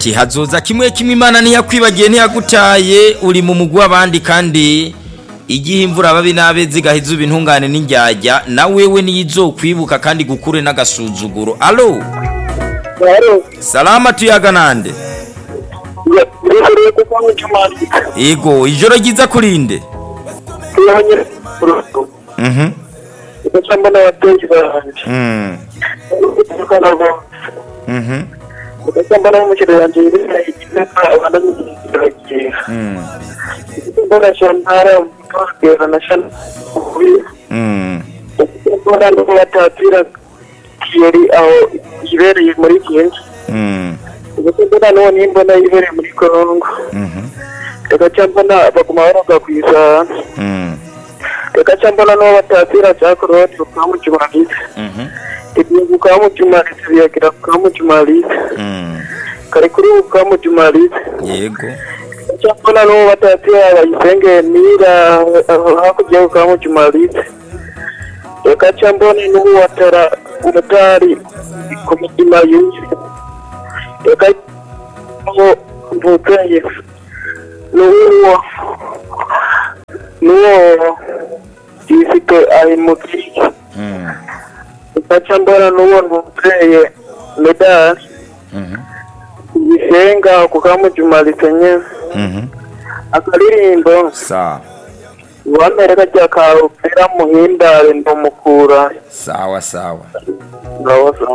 ati hazoza kimwe kimwe Imana ntiyakwibagiye ntiyagutaye uri mu mugwi w'abandi kandi igihe imvura babi nabe zigahiza ibintungane n'indyajya na wewe niyizokwibuka kandi gukure n'agasuzuguro. Allo salama tuyaga nande ego ijoro ryiza kurinde Ukachamba na wateji banje. Ukachamba na mchele wanje ile ikitaka abana n'ikiragiye. Ukachamba shantara mukagera na shan. Ukachamba no batapira kiyeri aho ibereye muri kinshi. Ukachamba no nimba na ibereye muri Kongo. Ukachamba na bakumara kwisa. Ekachambala no batatira cyakoroti ukamucyumaliza ibyo ukamucyumaliza biyagira ukamucyumaliza kare kuri ukamucyumaliza yego ekachambala no batatira bayisenge mira hakujya ukamucyumaliza ekachambala no watara umutari kumitima yuzi ekachambala mvuteye nuwo ifite ahimuki ukachambara nuwo ntuteye medal isenga kukamujumalitse nye akaririmbo sawa wamereka cyakaho pera muhindare ndomukura sawa sawa ngaho